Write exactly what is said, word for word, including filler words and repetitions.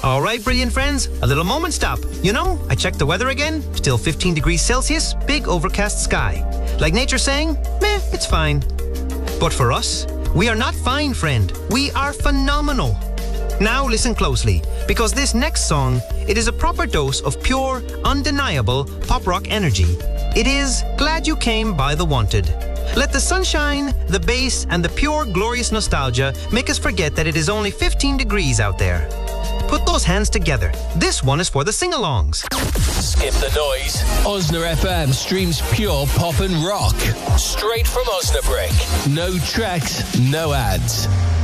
All right, brilliant friends, a little moment stop. You know, I checked the weather again. Still fifteen degrees Celsius, big overcast sky. Like nature saying, meh, it's fine. But for us, we are not fine, friend. We are phenomenal. Now listen closely, because this next song, it is a proper dose of pure, undeniable pop rock energy. It is Glad You Came by The Wanted. Let the sunshine, the bass, and the pure, glorious nostalgia make us forget that it is only fifteen degrees out there. Put those hands together. This one is for the sing-alongs. Skip the noise. Osna F M streams pure pop and rock. Straight from Osnabrück. No tracks, no ads.